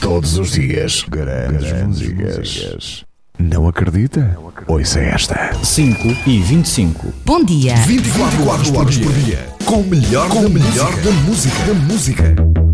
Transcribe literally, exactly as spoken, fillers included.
Todos os dias, grandes, grandes músicas. Não acredita? Ouça esta. cinco e vinte e cinco. Bom dia. vinte e quatro horas por dia. Com o melhor, com o melhor da música. Da música.